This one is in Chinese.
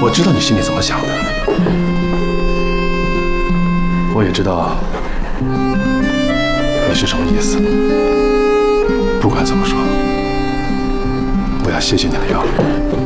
我知道你心里怎么想的，我也知道你是什么意思。不管怎么说，我要谢谢你了，瑶。